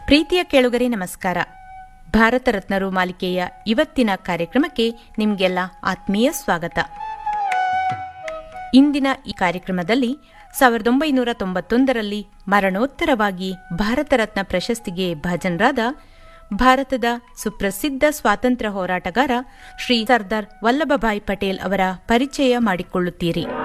ಪ್ರೀತಿಯ ಕೇಳುಗರೆ ನಮಸ್ಕಾರ. ಭಾರತ ರತ್ನರು ಮಾಲಿಕೆಯ ಇವತ್ತಿನ ಕಾರ್ಯಕ್ರಮಕ್ಕೆ ನಿಮಗೆಲ್ಲ ಆತ್ಮೀಯ ಸ್ವಾಗತ. ಇಂದಿನ ಈ ಕಾರ್ಯಕ್ರಮದಲ್ಲಿ 1991ರಲ್ಲಿ ಮರಣೋತ್ತರವಾಗಿ ಭಾರತ ರತ್ನ ಪ್ರಶಸ್ತಿಗೆ ಭಾಜನರಾದ ಭಾರತದ ಸುಪ್ರಸಿದ್ಧ ಸ್ವಾತಂತ್ರ್ಯ ಹೋರಾಟಗಾರ ಶ್ರೀ ಸರ್ದಾರ್ ವಲ್ಲಭಭಾಯಿ ಪಟೇಲ್ ಅವರ ಪರಿಚಯ ಮಾಡಿಕೊಳ್ಳುತ್ತೀರಿ.